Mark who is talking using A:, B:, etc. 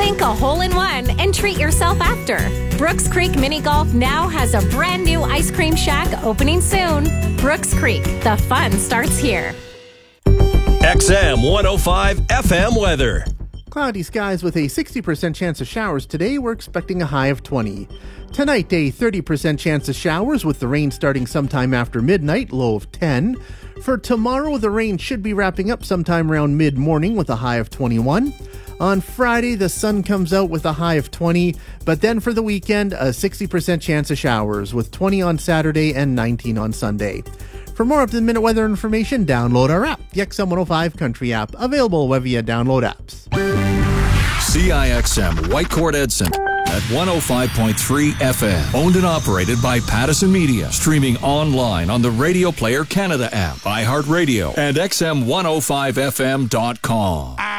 A: Think a hole-in-one and treat yourself after. Brooks Creek Mini Golf now has a brand new ice cream shack opening soon. Brooks Creek, the fun starts here.
B: XM 105 FM weather.
C: Cloudy skies with a 60% chance of showers today. We're expecting a high of 20. Tonight, a 30% chance of showers with the rain starting sometime after midnight, low of 10. For tomorrow, the rain should be wrapping up sometime around mid-morning with a high of 21. On Friday, the sun comes out with a high of 20, but then for the weekend, a 60% chance of showers with 20 on Saturday and 19 on Sunday. For more up-to-the-minute weather information, download our app, the XM 105 Country app, available wherever you download apps.
D: CIXM Whitecourt Edson at 105.3 FM. Owned and operated by Pattison Media. Streaming online on the Radio Player Canada app, iHeartRadio, and XM105FM.com.